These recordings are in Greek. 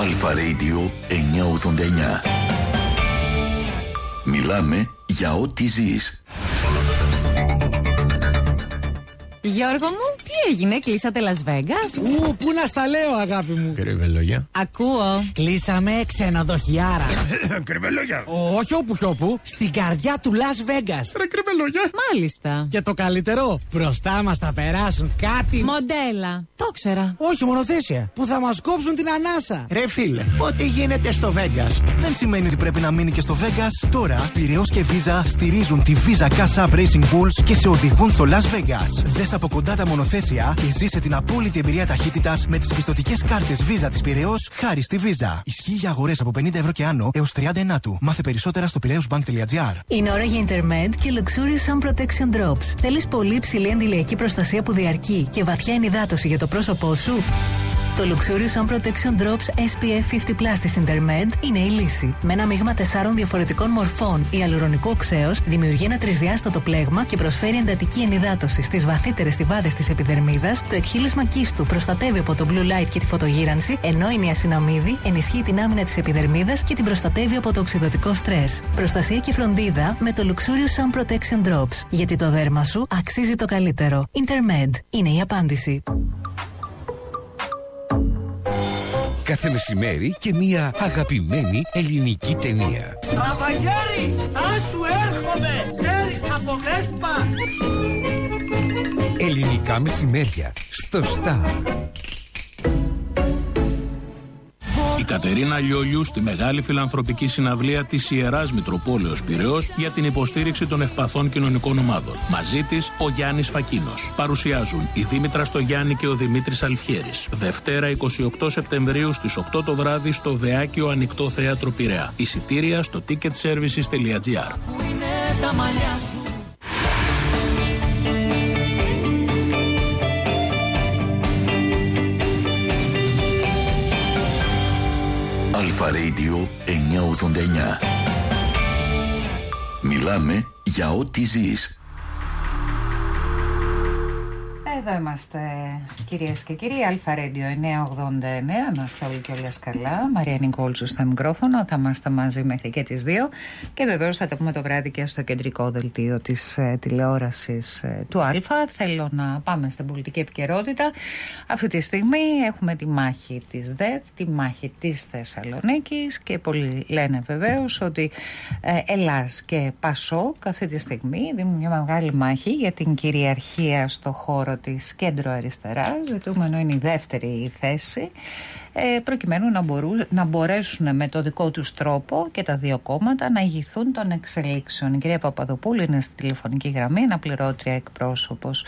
Αλφα Radio 989. Μιλάμε για ό,τι ζεις. Γιώργο μου, τι έγινε, κλείσατε Las Vegas? Πού να στα λέω, αγάπη μου. Κρυβελόγια. Ακούω. Κλείσαμε ξενοδοχιάρα. Κρυβελόγια. Όχι όπου κι όπου, στην καρδιά του Las Vegas. Ρε κρυβελόγια. Μάλιστα. Και το καλύτερο, μπροστά μας θα περάσουν κάτι. Μοντέλα. Το ξέρα. Όχι μονοθέσια, που θα μας κόψουν την ανάσα. Ρε φίλε, ό,τι γίνεται στο Vegas δεν σημαίνει ότι πρέπει να μείνει και στο Vegas. Τώρα, Πειραιώς και Visa στηρίζουν τη Visa Cash App Racing Pools και σε οδηγούν στο Las Vegas. Δες από κοντά τα μονοθέσια και ζήσε την απόλυτη εμπειρία ταχύτητας με τις πιστωτικές κάρτες Visa της Πειραιώς χάρη στη Visa. Ισχύει για αγορές από 50 ευρώ και άνω έως 30 του. Μάθε περισσότερα στο piraeusbank.gr. Είναι ώρα για Intermed και Luxurious Sun Protection Drops. Θέλεις πολύ υψηλή αντιλιακή προστασία που διαρκεί και βαθιά ενυδάτωση για το πρόσωπό σου? Το Luxurious Sun Protection Drops SPF 50+ της Intermed είναι η λύση. Με ένα μείγμα 4 διαφορετικών μορφών ιαλουρονικού οξέως δημιουργεί ένα τρισδιάστατο πλέγμα και προσφέρει εντατική ενυδάτωση στις βαθύτερες στιβάδες της επιδερμίδας. Το εκχύλισμα κίστου προστατεύει από το blue light και τη φωτογύρανση, ενώ η νιασιναμίδη ενισχύει την άμυνα της επιδερμίδας και την προστατεύει από το οξυδωτικό στρες. Προστασία και φροντίδα με το Luxurious Sun Protection Drops. Γιατί το δέρμα σου αξίζει το καλύτερο. Intermed είναι η απάντηση. Κάθε μεσημέρι και μια αγαπημένη ελληνική ταινία. Αβαγιάρι, στάσου, έρχομαι! Ξέρεις από Βέσπα! Ελληνικά μεσημέρια στο Star. Η Κατερίνα Λιόλιου στη μεγάλη φιλανθρωπική συναυλία της Ιεράς Μητροπόλεως Πειραιώς για την υποστήριξη των ευπαθών κοινωνικών ομάδων. Μαζί της ο Γιάννης Φακίνος. Παρουσιάζουν η Δήμητρα Στογιάννη και ο Δημήτρης Αλφιέρης. Δευτέρα 28 Σεπτεμβρίου στις 8 το βράδυ στο Βεάκιο Ανοιχτό Θέατρο Πειραιά. Εισιτήρια στο ticketservices.gr. Αλφα Radio 989. Μιλάμε για ό,τι ζεις. Εδώ είμαστε, κυρίες και κύριοι. Αλφα Radio 989. Να είστε όλοι και όλες καλά. Μαρία Νικόλτσου στο μικρόφωνο. Θα είμαστε μαζί μέχρι και τις 2. Και βεβαίως θα το πούμε το βράδυ και στο κεντρικό δελτίο της τηλεόρασης του Αλφα. Θέλω να πάμε στην πολιτική επικαιρότητα. Αυτή τη στιγμή έχουμε τη μάχη της ΔΕΘ, τη μάχη της Θεσσαλονίκης. Και πολλοί λένε βεβαίως ότι Ελλάς και Πασόκ αυτή τη στιγμή δίνουν μια μεγάλη μάχη για την κυριαρχία στο χώρο της κέντρο αριστεράς. Ζητούμενο είναι η δεύτερη θέση, προκειμένου να μπορέσουν με το δικό τους τρόπο και τα δύο κόμματα να ηγηθούν των εξελίξεων. Η κυρία Παπαδοπούλου είναι στη τηλεφωνική γραμμή, αναπληρώτρια εκπρόσωπος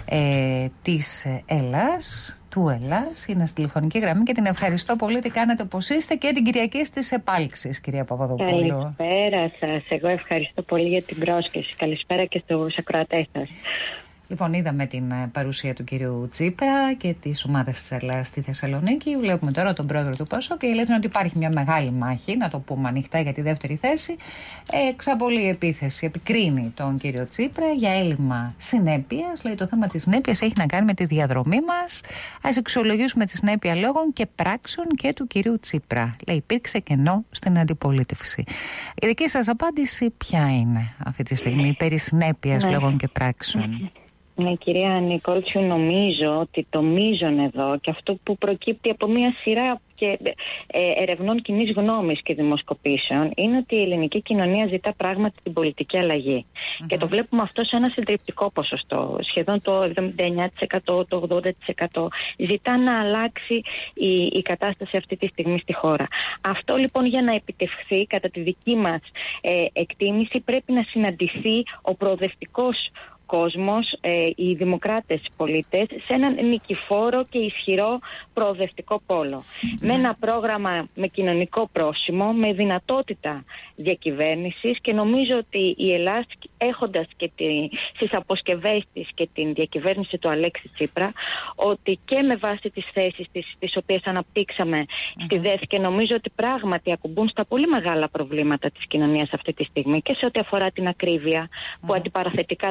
της Ελλάς, του Ελλάς, είναι στη τηλεφωνική γραμμή και την ευχαριστώ πολύ. Τι κάνετε, πώς είστε, και την Κυριακή στις επάλξεις, κυρία Παπαδοπούλου. Καλησπέρα σας, εγώ ευχαριστώ πολύ για την πρόσκληση. Καλησπέρα και στους ακροατές σας. Λοιπόν, είδαμε την παρουσία του κυρίου Τσίπρα και της ομάδας της Ελλάδας στη Θεσσαλονίκη. Βλέπουμε τώρα τον πρόεδρο του ΠΑΣΟΚ και η αλήθεια είναι ότι υπάρχει μια μεγάλη μάχη, να το πούμε ανοιχτά, για τη δεύτερη θέση. Εξαπολύει επίθεση, επικρίνει τον κύριο Τσίπρα για έλλειμμα συνέπειας. Λέει, το θέμα της συνέπειας έχει να κάνει με τη διαδρομή μας. Ας αξιολογήσουμε τη συνέπεια λόγων και πράξεων και του κυρίου Τσίπρα. Λέει, υπήρξε κενό στην αντιπολίτευση. Η δική σας απάντηση ποια είναι αυτή τη στιγμή περί συνέπειας λόγων και πράξεων? Ναι, κυρία Νικόλτσου, νομίζω ότι το μείζον εδώ και αυτό που προκύπτει από μια σειρά και ερευνών κοινής γνώμης και δημοσκοπήσεων είναι ότι η ελληνική κοινωνία ζητά πράγματι την πολιτική αλλαγή. Και το βλέπουμε αυτό σε ένα συντριπτικό ποσοστό. Σχεδόν το 79%, το 80% ζητά να αλλάξει η κατάσταση αυτή τη στιγμή στη χώρα. Αυτό λοιπόν, για να επιτευχθεί, κατά τη δική μας εκτίμηση, πρέπει να συναντηθεί ο προοδευτικός κόσμος, οι δημοκράτες πολίτες, σε έναν νικηφόρο και ισχυρό προοδευτικό πόλο. Με ένα πρόγραμμα με κοινωνικό πρόσημο, με δυνατότητα διακυβέρνησης, και νομίζω ότι η Ελλάδα, έχοντας και στις αποσκευές της και την διακυβέρνηση του Αλέξη Τσίπρα, ότι και με βάση τις θέσεις τις οποίες αναπτύξαμε στη ΔΕΘ, και νομίζω ότι πράγματι ακουμπούν στα πολύ μεγάλα προβλήματα της κοινωνίας αυτή τη στιγμή, και σε ό,τι αφορά την ακρίβεια, που αντιπαραθετικά δεν ακούσαμε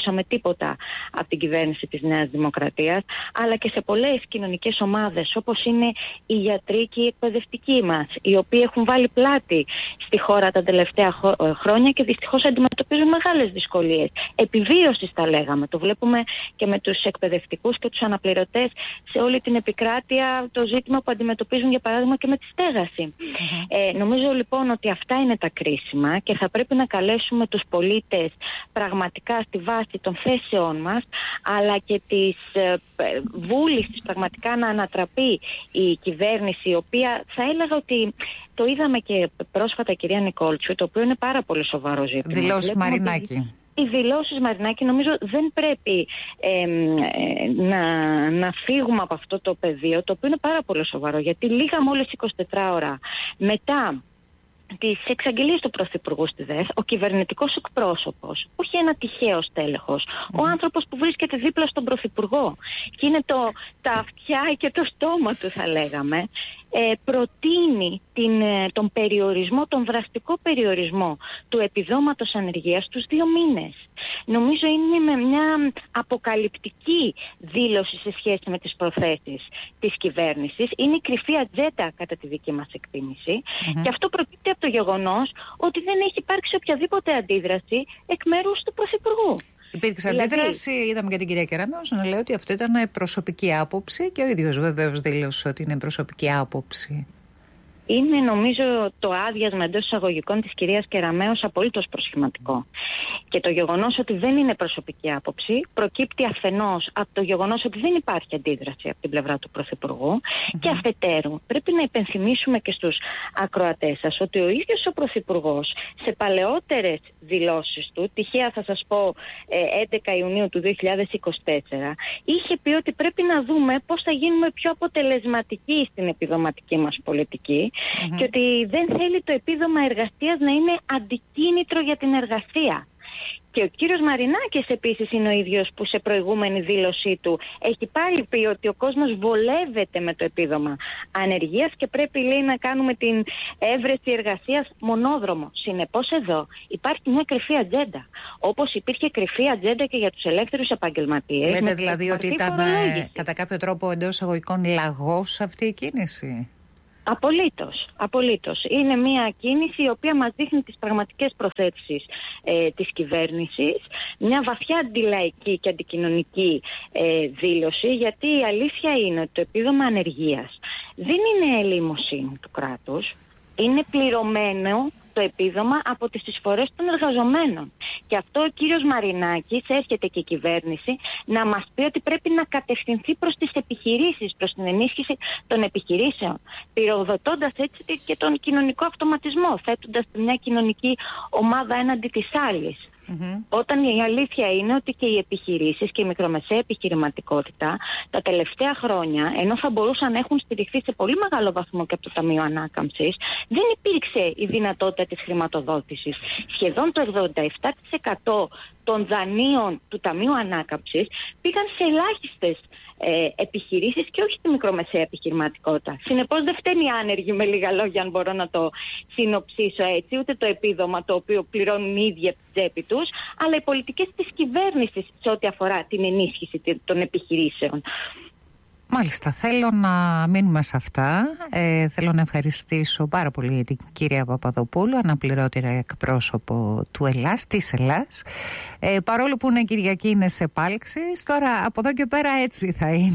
ακούσαμε τίποτα από την κυβέρνηση της Νέας Δημοκρατίας, αλλά και σε πολλές κοινωνικές ομάδες, όπως είναι οι γιατροί και οι εκπαιδευτικοί μας, οι οποίοι έχουν βάλει πλάτη στη χώρα τα τελευταία χρόνια και δυστυχώς αντιμετωπίζουν μεγάλες δυσκολίες. Επιβίωσης τα λέγαμε, το βλέπουμε και με τους εκπαιδευτικούς και τους αναπληρωτές σε όλη την επικράτεια, το ζήτημα που αντιμετωπίζουν για παράδειγμα και με τη στέγαση. Νομίζω λοιπόν ότι αυτά είναι τα κρίσιμα και θα πρέπει να καλέσουμε τους πολίτες πραγματικά στη βάση των θέσεών μας, αλλά και της βούλησης πραγματικά να ανατραπεί η κυβέρνηση, η οποία θα έλεγα ότι το είδαμε και πρόσφατα, κυρία Νικόλτσου, το οποίο είναι πάρα πολύ σοβαρό ζήτημα. Δηλώσεις Μαρινάκη. Οι δηλώσεις Μαρινάκη νομίζω δεν πρέπει να φύγουμε από αυτό το πεδίο, το οποίο είναι πάρα πολύ σοβαρό, γιατί λίγα μόλις 24 ώρα μετά τις εξαγγελίες του Πρωθυπουργού στη ΔΕΘ, ο κυβερνητικός εκπρόσωπος, όχι ένα τυχαίο στέλεχος, ο άνθρωπος που βρίσκεται δίπλα στον Πρωθυπουργό και είναι τα αυτιά και το στόμα του, θα λέγαμε, προτείνει τον περιορισμό, τον δραστικό περιορισμό του επιδόματος ανεργίας στους 2 μήνες. Νομίζω είναι με μια αποκαλυπτική δήλωση σε σχέση με τις προθέσεις της κυβέρνησης. Είναι η κρυφή ατζέντα κατά τη δική μας εκτίμηση και αυτό προκύπτει από το γεγονός ότι δεν έχει υπάρξει οποιαδήποτε αντίδραση εκ μέρους του Πρωθυπουργού. Υπήρξε αντίδραση, είδαμε και την κυρία Κεραμέως να λέει ότι αυτό ήταν προσωπική άποψη και ο ίδιος βεβαίως δήλωσε ότι είναι προσωπική άποψη. Είναι νομίζω το άδειασμα εντός εισαγωγικών της κυρίας Κεραμέως απολύτως προσχηματικό. Και το γεγονός ότι δεν είναι προσωπική άποψη προκύπτει αφενός από το γεγονός ότι δεν υπάρχει αντίδραση από την πλευρά του Πρωθυπουργού και αφετέρου πρέπει να υπενθυμίσουμε και στους ακροατές σας ότι ο ίδιος ο Πρωθυπουργός σε παλαιότερες δηλώσεις του, τυχαία θα σας πω 11 Ιουνίου του 2024, είχε πει ότι πρέπει να δούμε πώς θα γίνουμε πιο αποτελεσματικοί στην επιδοματική μας πολιτική και ότι δεν θέλει το επίδομα εργασίας να είναι αντικίνητρο για την εργασία. Και ο κύριος Μαρινάκης επίσης είναι ο ίδιος που σε προηγούμενη δήλωσή του έχει πάλι πει ότι ο κόσμος βολεύεται με το επίδομα ανεργίας και πρέπει, λέει, να κάνουμε την έβρεση εργασίας μονόδρομο. Συνεπώς εδώ υπάρχει μια κρυφή ατζέντα. Όπως υπήρχε κρυφή ατζέντα και για τους ελεύθερους επαγγελματίες. Λέτε δηλαδή ότι ήταν κατά κάποιο τρόπο εντός εισαγωγικών λαγός αυτή η κίνηση? Απολύτως. Είναι μια κίνηση η οποία μας δείχνει τις πραγματικές προθέσεις της κυβέρνησης, μια βαθιά αντιλαϊκή και αντικοινωνική δήλωση, γιατί η αλήθεια είναι ότι το επίδομα ανεργίας δεν είναι ελεημοσύνη του κράτους, είναι πληρωμένο το επίδομα από τις εισφορές των εργαζομένων. Και αυτό ο κύριος Μαρινάκης, έρχεται και η κυβέρνηση, να μας πει ότι πρέπει να κατευθυνθεί προς τις επιχειρήσεις, προς την ενίσχυση των επιχειρήσεων, πυροδοτώντας έτσι και τον κοινωνικό αυτοματισμό, θέτοντας μια κοινωνική ομάδα έναντι της άλλης. Όταν η αλήθεια είναι ότι και οι επιχειρήσεις και η μικρομεσαία επιχειρηματικότητα τα τελευταία χρόνια, ενώ θα μπορούσαν να έχουν στηριχθεί σε πολύ μεγάλο βαθμό και από το Ταμείο Ανάκαμψης, δεν υπήρξε η δυνατότητα της χρηματοδότησης. Σχεδόν το 87% των δανείων του Ταμείου Ανάκαμψης πήγαν σε ελάχιστες επιχειρήσεις και όχι στη μικρομεσαία επιχειρηματικότητα. Συνεπώς δεν φταίνει οι άνεργοι, με λίγα λόγια, αν μπορώ να το συνοψίσω έτσι, ούτε το επίδομα το οποίο πληρώνουν οι ίδιοι από την τσέπη τους, αλλά οι πολιτικές της κυβέρνησης σε ό,τι αφορά την ενίσχυση των επιχειρήσεων. Μάλιστα, θέλω να μείνουμε σε αυτά. Θέλω να ευχαριστήσω πάρα πολύ την κυρία Παπαδοπούλου, αναπληρώτηρα εκπρόσωπο του Ελλάς, της Ελλάς. Παρόλο που είναι Κυριακή, είναι σε επάλξεις. Τώρα από εδώ και πέρα έτσι θα είναι.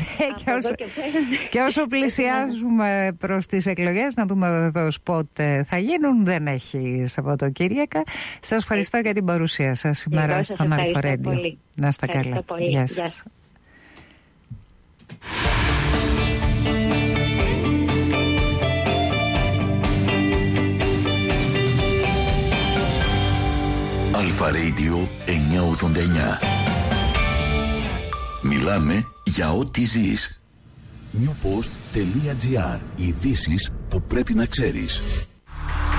Και όσο πλησιάζουμε προς τις εκλογές, να δούμε βεβαίως πότε θα γίνουν. Δεν έχει Σαββατοκύριακα. Σας ευχαριστώ για την παρουσία σας σήμερα στον Αλφα-Radio. Να είστε καλά. Γεια σας. Αλφα-Radio 989. Μιλάμε για ό,τι ζεις. Newpost.gr. Ειδήσεις που πρέπει να ξέρεις.